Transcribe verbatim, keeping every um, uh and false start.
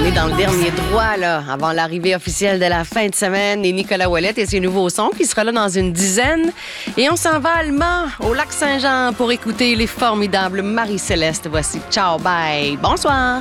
est dans le dernier droit, là, avant l'arrivée officielle de la fin de semaine. Et Nicolas Ouellet et ses nouveaux sons qui sera là dans une dizaine. Et on s'en va allemand, au Lac-Saint-Jean, pour écouter les formidables Marie-Céleste. Voici Ciao, bye, bonsoir.